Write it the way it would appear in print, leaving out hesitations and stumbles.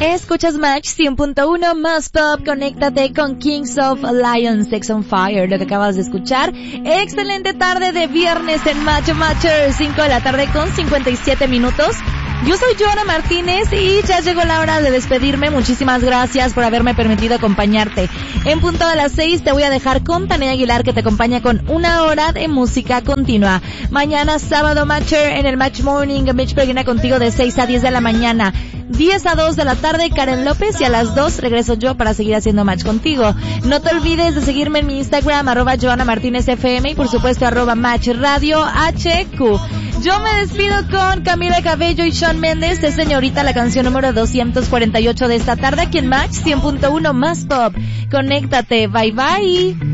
Escuchas Match 100.1 más pop, conéctate con Kings of Lions, Sex on Fire, lo que acabas de escuchar. Excelente tarde de viernes en Match Matcher, 5 de la tarde con 57 minutos. Yo soy Joana Martínez y ya llegó la hora de despedirme. Muchísimas gracias por haberme permitido acompañarte. En punto de las 6 te voy a dejar con Tania Aguilar, que te acompaña con una hora de música continua. Mañana sábado Matcher en el Match Morning, Mitch Peregrina contigo de 6 a 10 de la mañana. 10 a 2 de la tarde, Karen López, y a las 2 regreso yo para seguir haciendo match contigo. No te olvides de seguirme en mi Instagram, @JoanaMartinezFM, y por supuesto @MatchRadioHQ. Yo me despido con Camila Cabello y Shawn Mendes, es Señorita, la canción número 248 de esta tarde aquí en Match 100.1 más pop. Conéctate, bye bye.